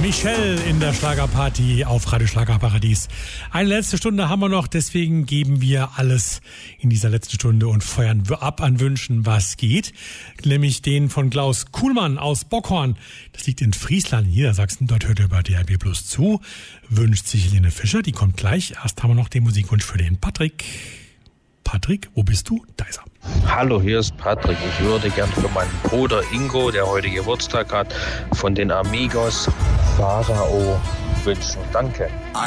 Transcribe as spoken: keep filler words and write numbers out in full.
Michelle in der Schlagerparty auf Radio Schlagerparadies. Eine letzte Stunde haben wir noch, deswegen geben wir alles in dieser letzten Stunde und feuern ab an Wünschen, was geht. Nämlich den von Klaus Kuhlmann aus Bockhorn. Das liegt in Friesland, in Niedersachsen. Dort hört er über D R B Plus zu. Wünscht sich Helene Fischer, die kommt gleich. Erst haben wir noch den Musikwunsch für den Patrick. Patrick, wo bist du? Da ist er. Hallo, hier ist Patrick. Ich würde gern für meinen Bruder Ingo, der heute Geburtstag hat, von den Amigos Pharao wünschen. Danke.